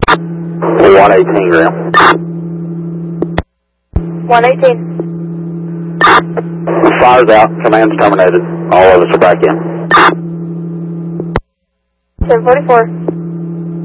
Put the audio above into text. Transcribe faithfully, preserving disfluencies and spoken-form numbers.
one eighteen, Graham. one eighteen. Fire's out. Command's terminated. All of us are back in. seven forty-four.